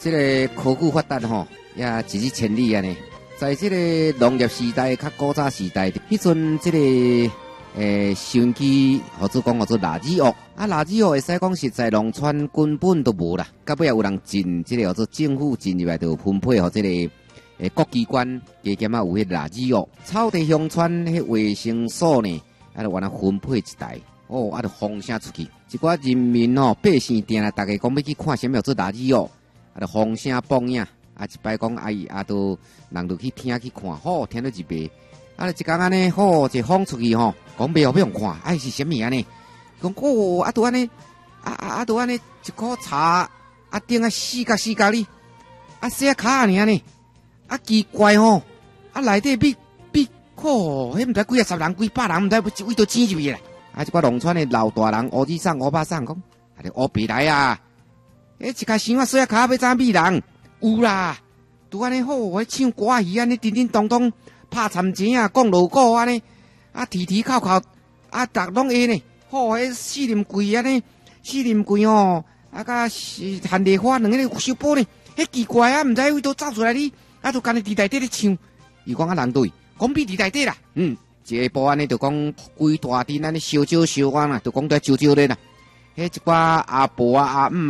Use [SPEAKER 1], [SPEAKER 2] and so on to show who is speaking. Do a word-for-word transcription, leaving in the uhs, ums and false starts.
[SPEAKER 1] 这个科技发达吼，也一日千里啊呢。在这个农业时代、较古早时代，迄阵这个诶，收音机或者讲叫做垃圾屋，啊，垃圾屋会使讲实在农村根本都无啦。到尾也有人进这个叫做政府进入来，就分配互这个诶各机关加减啊有迄垃圾屋。草地乡村迄卫生所呢，啊，就原来分配一台，哦，啊，就风声出去。一寡人民哦，百姓定来，大家讲要去看什么叫做垃圾屋，啊，就风声放影。啊，一摆讲阿姨啊，都人都去听去看，好、哦、听到一白。啊，一讲安尼，好、哦，一放出去吼，讲袂好要用看，哎是啥物安尼？讲哦，啊都安尼，啊啊啊都安尼，一颗茶啊顶啊四角四角哩，啊写卡尔呢，啊奇怪吼、哦，啊内底比比靠，迄毋知几啊十人几百人，毋知一位都挤入去啦。啊，一寡农村的老大人，乌子桑、乌巴桑讲，啊，乌白来啊，迄一卡箱啊写卡要怎米人？有啦，拄安尼好，迄唱歌儿安尼叮叮咚咚，拍参钱啊，讲锣鼓安尼，啊提提靠靠，啊逐拢会呢。好，迄四林柜安尼，四林柜哦，啊甲是汉丽花两个收宝呢，迄奇怪啊，毋知为倒走出来哩，啊就干咧伫内底咧唱。伊讲啊人对，讲比伫内底啦，嗯，一下晡安尼就讲规大阵安尼烧酒烧完啦，就讲在烧酒咧啦，迄一寡阿婆啊阿姆。